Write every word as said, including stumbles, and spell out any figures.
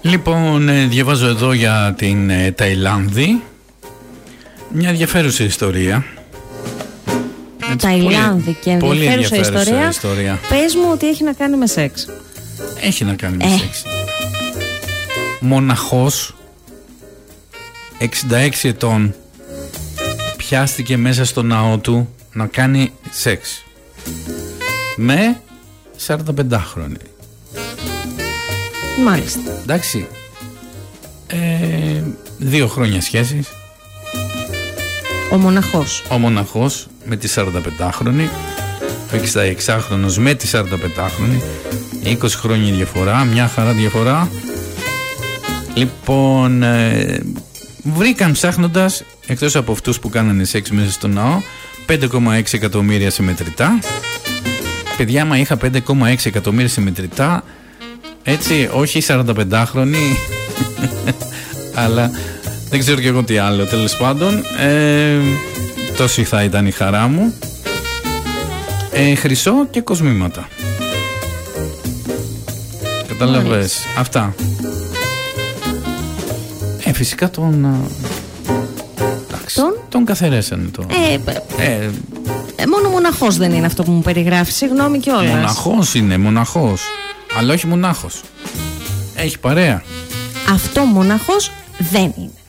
Λοιπόν, ε, διαβάζω εδώ για την ε, Ταϊλάνδη μια ενδιαφέρουσα ιστορία. Έτσι, Ταϊλάνδη και πολύ ενδιαφέρουσα, ενδιαφέρουσα ιστορία. ιστορία. Πες μου ότι έχει να κάνει με σεξ. Έχει να κάνει με Ε. σεξ. Μοναχός εξήντα έξι ετών πιάστηκε μέσα στο ναό του να κάνει σεξ με σαρανταπεντάχρονη. Μάλιστα. Εντάξει, ε, δύο χρόνια σχέσεις. Ο μοναχός. Ο μοναχός με τη σαρανταπεντάχρονη, ο εξήντα με τη σαρανταπεντάχρονη, είκοσι χρόνια διαφορά, μια χαρά διαφορά. Λοιπόν, ε, βρήκαν ψάχνοντας, εκτός από αυτούς που κάνανε σεξ μέσα στο ναό, πέντε κόμμα έξι εκατομμύρια σε μετρητά. Παιδιά, άμα είχα πέντε κόμμα έξι εκατομμύρια σε μετρητά, έτσι, όχι σαρανταπεντάχρονη, αλλά δεν ξέρω και εγώ τι άλλο, τέλος πάντων, ε, τόση θα ήταν η χαρά μου. Ε, χρυσό και κοσμήματα. Κατάλαβες, αυτά. Ε, φυσικά τον... Εντάξει, Τον? τον καθαρέσανε το. Ε, Ε, ε, μόνο μοναχός δεν είναι αυτό που μου περιγράφει. Συγγνώμη κιόλας. μοναχός είναι, μοναχός. Αλλά όχι μονάχος. Έχει παρέα. Αυτό μοναχός δεν είναι.